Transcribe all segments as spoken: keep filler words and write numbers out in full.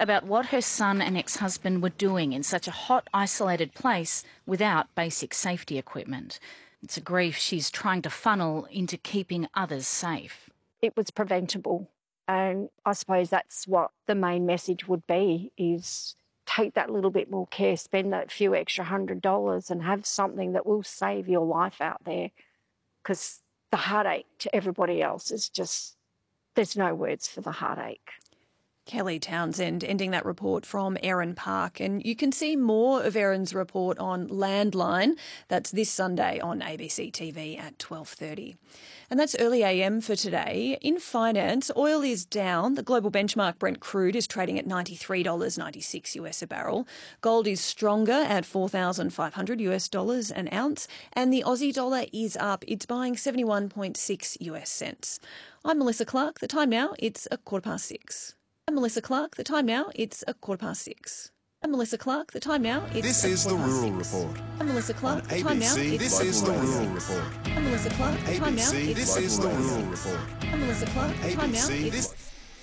about what her son and ex-husband were doing in such a hot, isolated place without basic safety equipment. It's a grief she's trying to funnel into keeping others safe. It was preventable, and I suppose that's what the main message would be, is take that little bit more care, spend that few extra hundred dollars and have something that will save your life out there, because the heartache to everybody else is just, there's no words for the heartache. Kelly Townsend ending that report from Erin Park. And you can see more of Erin's report on Landline. That's this Sunday on A B C T V at twelve thirty. And that's early A M for today. In finance, oil is down. The global benchmark Brent crude is trading at ninety-three dollars ninety-six US a barrel. Gold is stronger at four thousand five hundred US dollars an ounce. And the Aussie dollar is up. It's buying seventy-one point six US cents. I'm Melissa Clark. The time now, it's a quarter past six. I'm Melissa Clark. The time now, it's a quarter past six. I'm Melissa Clark. The time now, it's This is the Rural Report. I'm Melissa Clark. The time now, it's This is the Rural Report. I'm Melissa Clark. The time now, it's This is the Rural Report. I'm Melissa Clark. The time now, it's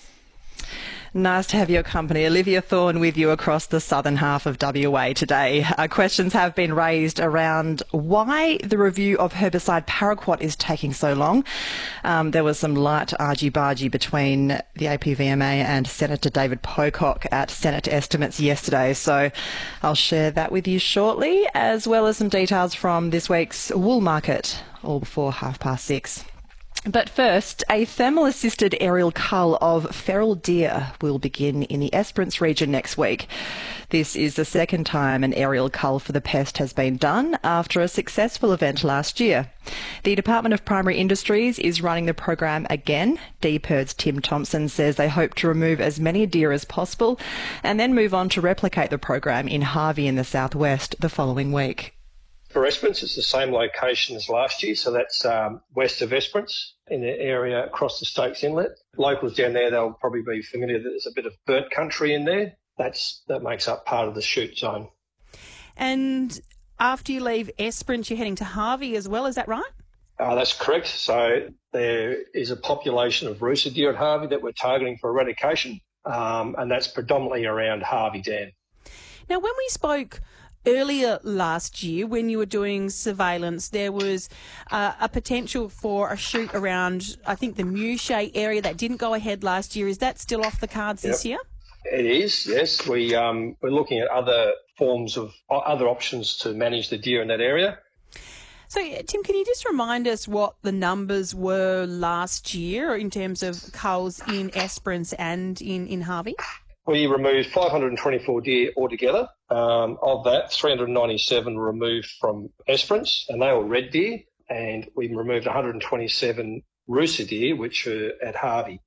Nice to have your company. Olivia Thorne with you across the southern half of W A today. Uh, questions have been raised around why the review of herbicide paraquat is taking so long. Um, there was some light argy-bargy between the A P V M A and Senator David Pocock at Senate estimates yesterday, so I'll share that with you shortly, as well as some details from this week's wool market, all before half past six. But first, a thermal-assisted aerial cull of feral deer will begin in the Esperance region next week. This is the second time an aerial cull for the pest has been done after a successful event last year. The Department of Primary Industries is running the program again. D P I R D's Tim Thompson says they hope to remove as many deer as possible and then move on to replicate the program in Harvey in the southwest the following week. For Esperance, it's the same location as last year, so that's um, west of Esperance in the area across the Stokes Inlet. Locals down there, they'll probably be familiar that there's a bit of burnt country in there. That's That makes up part of the shoot zone. And after you leave Esperance, you're heading to Harvey as well, is that right? Uh, that's correct. So there is a population of rooster deer at Harvey that we're targeting for eradication, um, and that's predominantly around Harvey Dam. Now, when we spoke earlier last year, when you were doing surveillance, there was uh, a potential for a shoot around, I think, the Mewshay area that didn't go ahead last year. Is that still off the cards Yep. this year? It is, yes. We, um, we're looking at other forms of, other options to manage the deer in that area. So, Tim, can you just remind us what the numbers were last year in terms of culls in Esperance and in, in Harvey? We removed five hundred twenty-four deer altogether. Um, of that, three hundred ninety-seven were removed from Esperance, and they were red deer, and we removed one hundred twenty-seven rooster deer, which are at Harvey.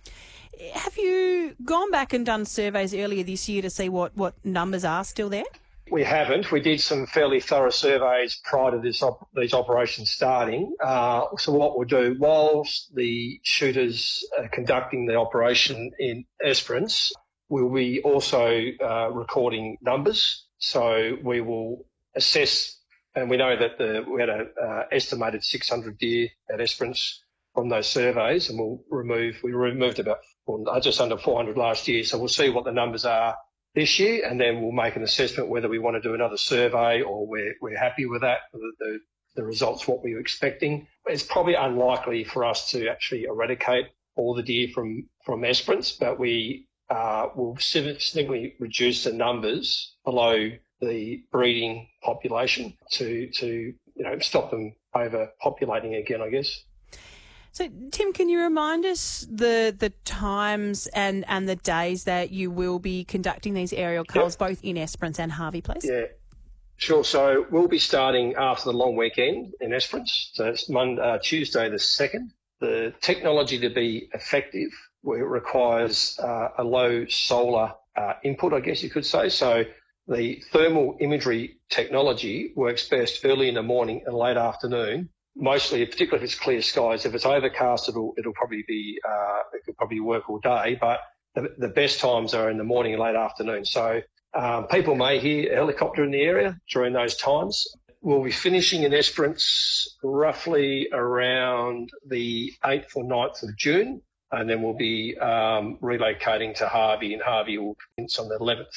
Have you gone back and done surveys earlier this year to see what, what numbers are still there? We haven't. We did some fairly thorough surveys prior to this op- these operations starting. Uh, so what we'll do, whilst the shooters are conducting the operation in Esperance, we'll be also uh, recording numbers. So we will assess, and we know that the, we had an uh, estimated six hundred deer at Esperance from those surveys, and we'll remove, we removed about well, just under four hundred last year. So we'll see what the numbers are this year, and then we'll make an assessment whether we want to do another survey or we're, we're happy with that, the, the, the results, what we were expecting. It's probably unlikely for us to actually eradicate all the deer from, from Esperance, but we uh, will significantly reduce the numbers below the breeding population to, to you know, stop them overpopulating again, I guess. So, Tim, can you remind us the the times and, and the days that you will be conducting these aerial culls, yep. both in Esperance and Harvey, please? Yeah, sure. So we'll be starting after the long weekend in Esperance. So it's Monday, uh, Tuesday the second. The technology to be effective it requires uh, a low solar uh, input, I guess you could say. So the thermal imagery technology works best early in the morning and late afternoon. Mostly, particularly if it's clear skies. If it's overcast, it'll it'll probably be uh, it could probably work all day. But the, the best times are in the morning and late afternoon. So um, people may hear a helicopter in the area during those times. We'll be finishing in Esperance roughly around the eighth or ninth of June. and then we'll be um, relocating to Harvey, and Harvey will commence on the eleventh.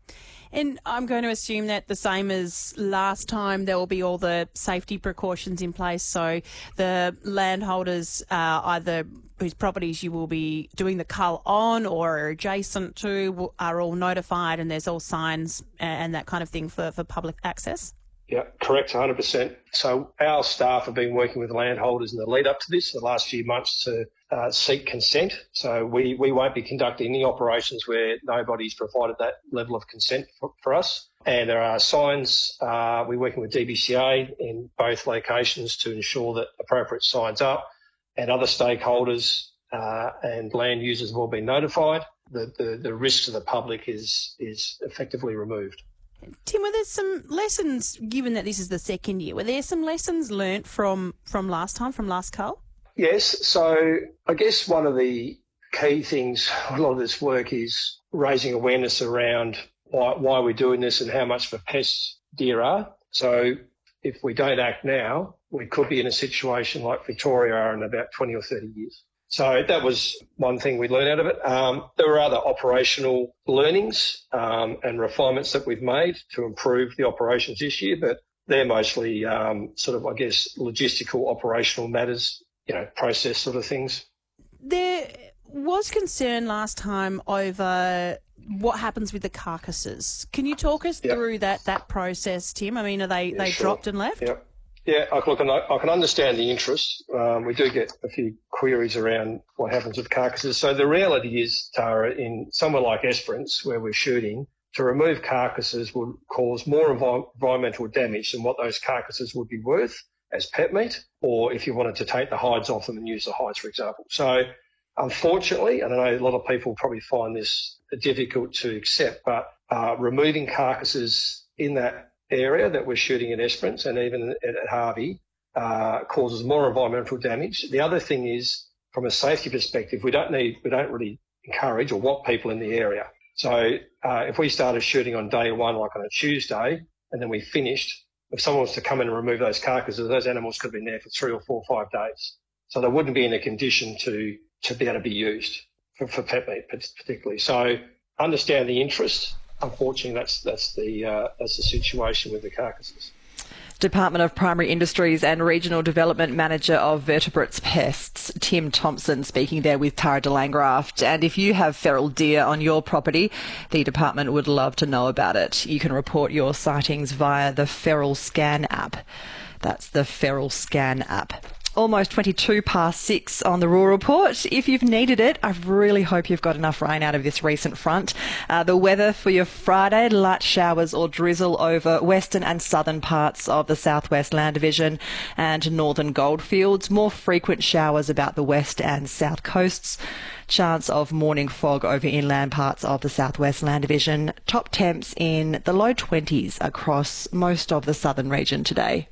And I'm going to assume that the same as last time, there will be all the safety precautions in place. So the landholders, uh, either whose properties you will be doing the cull on or are adjacent to, are all notified, and there's all signs and that kind of thing for, for public access? Yeah, correct, one hundred percent. So our staff have been working with landholders in the lead up to this the last few months to uh, seek consent. So we, we won't be conducting any operations where nobody's provided that level of consent for, for us. And there are signs, uh, we're working with D B C A in both locations to ensure that appropriate signs up, and other stakeholders uh, and land users have all been notified. The, the, the risk to the public is, is effectively removed. Tim, were there some lessons, given that this is the second year, were there some lessons learnt from, from last time, from last cull? Yes. So I guess one of the key things, a lot of this work is raising awareness around why, why we're doing this and how much of a pest deer are. So if we don't act now, we could be in a situation like Victoria are in about twenty or thirty years. So that was one thing we learned out of it. Um, there were other operational learnings um, and refinements that we've made to improve the operations this year, but they're mostly um, sort of, I guess, logistical, operational matters, you know, process sort of things. There was concern last time over what happens with the carcasses. Can you talk us yep. through that that process, Tim? I mean, are they, yeah, they sure. dropped and left? Yep. Yeah, I can, I can understand the interest. Um, we do get a few queries around what happens with carcasses. So the reality is, Tara, in somewhere like Esperance, where we're shooting, to remove carcasses would cause more envi- environmental damage than what those carcasses would be worth as pet meat, or if you wanted to take the hides off them and use the hides, for example. So unfortunately, and I know a lot of people probably find this difficult to accept, but uh, removing carcasses in that area that we're shooting at Esperance and even at, at Harvey uh, causes more environmental damage. The other thing is, from a safety perspective, we don't need, we don't really encourage or want people in the area. So uh, if we started shooting on day one, like on a Tuesday, and then we finished, if someone was to come in and remove those carcasses, those animals could have been there for three or four or five days. So they wouldn't be in a condition to, to be able to be used for, for pet meat particularly. So understand the interest. Unfortunately, that's that's the uh, that's the situation with the carcasses. Department of Primary Industries and Regional Development Manager of Vertebrates Pests, Tim Thompson, speaking there with Tara de Langraft. And if you have feral deer on your property, the department would love to know about it. You can report your sightings via the Feral Scan app. That's the Feral Scan app. Almost twenty-two past six on the Rural Report. If you've needed it, I really hope you've got enough rain out of this recent front. Uh, the weather for your Friday, light showers or drizzle over western and southern parts of the southwest land division and northern goldfields. More frequent showers about the west and south coasts. Chance of morning fog over inland parts of the southwest land division. Top temps in the low twenties across most of the southern region today.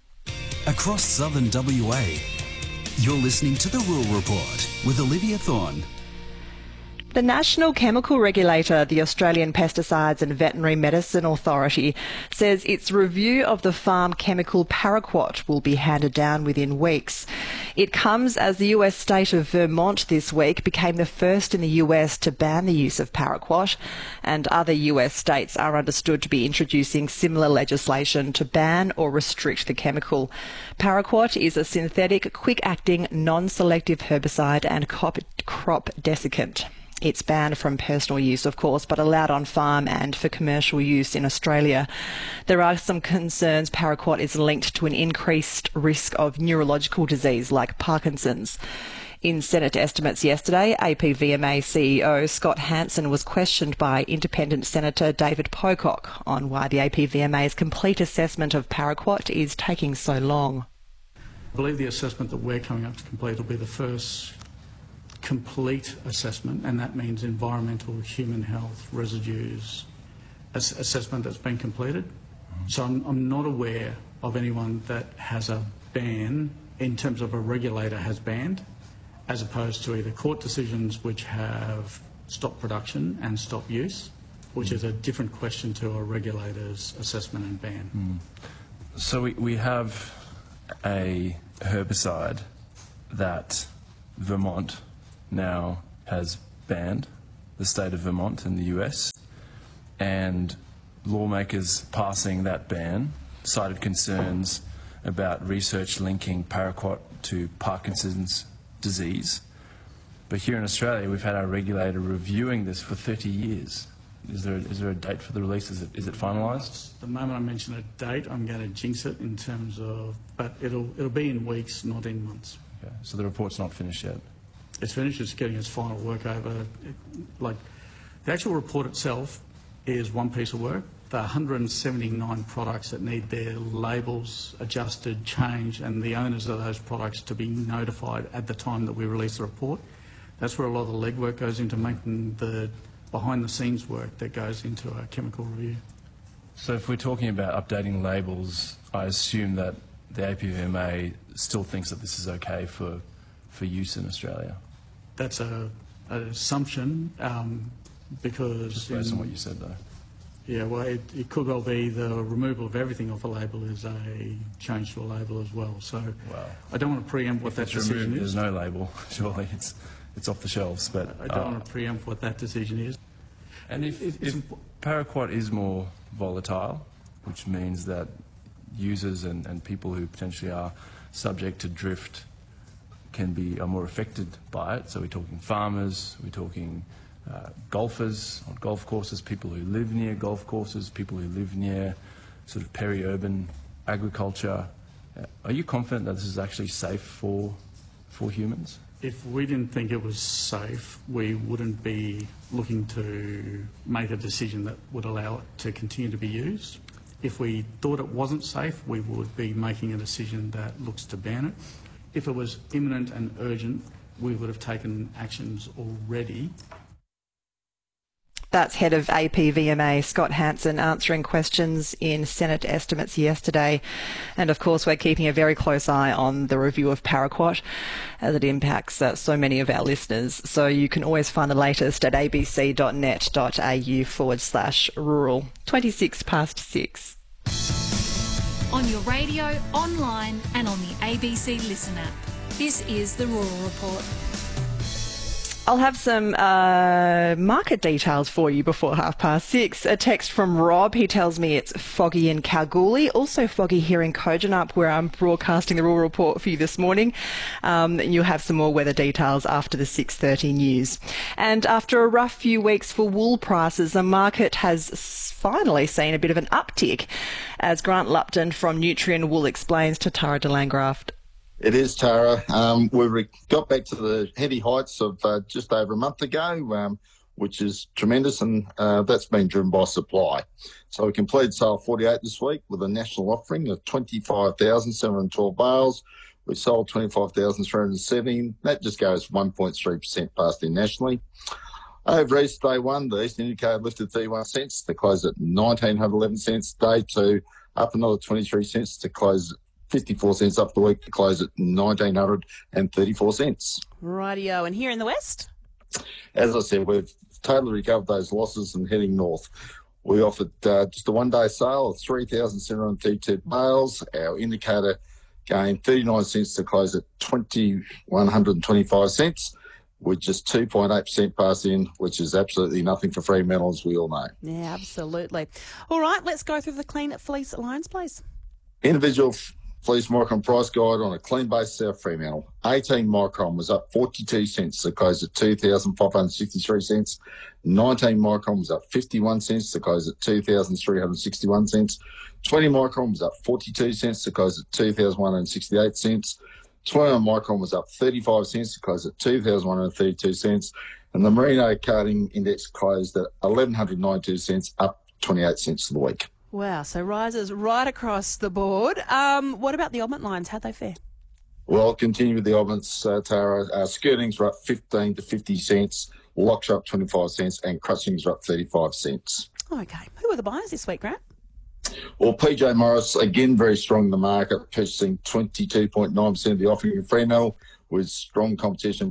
Across southern W A, you're listening to the Rural Report with Olivia Thorne. The National Chemical Regulator, the Australian Pesticides and Veterinary Medicine Authority, says its review of the farm chemical paraquat will be handed down within weeks. It comes as the U S state of Vermont this week became the first in the U S to ban the use of paraquat, and other U S states are understood to be introducing similar legislation to ban or restrict the chemical. Paraquat is a synthetic, quick-acting, non-selective herbicide and crop desiccant. It's banned from personal use, of course, but allowed on farm and for commercial use in Australia. There are some concerns paraquat is linked to an increased risk of neurological disease like Parkinson's. In Senate estimates yesterday, A P V M A C E O Scott Hansen was questioned by Independent Senator David Pocock on why the A P V M A's complete assessment of paraquat is taking so long. I believe the assessment that we're coming up to complete will be the first complete assessment, and that means environmental, human health, residues, ass- assessment that's been completed. So I'm, I'm not aware of anyone that has a ban in terms of a regulator has banned, as opposed to either court decisions which have stopped production and stopped use, which mm. is a different question to a regulator's assessment and ban. Mm. So we, we have a herbicide that Vermont now has banned the state of Vermont in the U S, and lawmakers passing that ban cited concerns about research linking paraquat to Parkinson's disease. But here in Australia, we've had our regulator reviewing this for thirty years. Is there, is there a date for the release? Is it, is it finalised? The moment I mention a date, I'm going to jinx it in terms of, but it'll, it'll be in weeks, not in months. Okay. So the report's not finished yet? It's finished, it's getting its final work over. It, like, the actual report itself is one piece of work. There are one hundred seventy-nine products that need their labels adjusted, changed, and the owners of those products to be notified at the time that we release the report. That's where a lot of the legwork goes into, making the behind-the-scenes work that goes into a chemical review. So if we're talking about updating labels, I assume that the A P V M A still thinks that this is okay for, for use in Australia? That's a, an assumption, um, because... Just based on what you said, though. Yeah, well, it, it could well be the removal of everything off a label is a change to a label as well. So wow. I don't want to preempt what if that it's decision removed, is. There's no label, surely. It's, it's off the shelves. But I don't uh, want to preempt what that decision is. And if, if, if paraquat is more volatile, which means that users and, and people who potentially are subject to drift can be are more affected by it. So we're talking farmers, we're talking uh, golfers on golf courses, people who live near golf courses, people who live near sort of peri-urban agriculture. Uh, are you confident that this is actually safe for for humans? If we didn't think it was safe, we wouldn't be looking to make a decision that would allow it to continue to be used. If we thought it wasn't safe, we would be making a decision that looks to ban it. If it was imminent and urgent, we would have taken actions already. That's head of A P V M A, Scott Hansen, answering questions in Senate estimates yesterday. And of course, we're keeping a very close eye on the review of paraquat as it impacts uh, so many of our listeners. So you can always find the latest at abc.net.au forward slash rural. twenty-six past six. On your radio, online and on the A B C Listen app. This is the Rural Report. I'll have some uh, market details for you before half past six. A text from Rob. He tells me it's foggy in Kalgoorlie, also foggy here in Kojonup, where I'm broadcasting the Rural Report for you this morning. Um, and you'll have some more weather details after the six thirty news. And after a rough few weeks for wool prices, the market has finally seen a bit of an uptick, as Grant Lupton from Nutrien Wool explains to Tara de Landgraft. It is, Tara. Um, we re- got back to the heady heights of uh, just over a month ago, um, which is tremendous, and uh, that's been driven by supply. So we completed sale forty-eight this week with a national offering of twenty-five thousand seven hundred twelve bales. We sold twenty-five thousand three hundred seventeen. That just goes one point three percent past in nationally. Over East Day one, the Eastern Indicator lifted thirty-one cents to close at one thousand nine hundred eleven cents. Day two, up another twenty-three cents to close fifty-four cents up the week to close at one thousand nine hundred thirty-four cents. Rightio. And here in the West? As I said, we've totally recovered those losses and heading north. We offered uh, just a one-day sale of three thousand seven hundred thirty-two bales. Our indicator gained thirty-nine cents to close at two thousand one hundred twenty-five cents, with just two point eight percent pass in, which is absolutely nothing for Fremantle, as we all know. Yeah, absolutely. All right, let's go through the Clean Fleece Alliance, please. Individual fleece micron price guide on a clean base South Fremantle. eighteen micron was up forty-two cents to close at two thousand five hundred sixty-three cents. nineteen micron was up fifty-one cents to close at two thousand three hundred sixty-one cents. twenty micron was up forty-two cents to close at two thousand one hundred sixty-eight cents. twenty-one micron was up thirty-five cents to close at two thousand one hundred thirty-two cents. And the Merino Carding Index closed at one thousand one hundred ninety-two cents, up twenty-eight cents for the week. Wow, so rises right across the board. Um, what about the oddment lines? How'd they fare? Well, continue with the oddments, uh, Tara. Uh, skirtings are up fifteen to fifty cents, locks are up twenty-five cents, and crutchings are up thirty-five cents. Okay. Who were the buyers this week, Grant? Well, P J Morris, again, very strong in the market, purchasing twenty-two point nine percent of the offering in Fremantle, with strong competition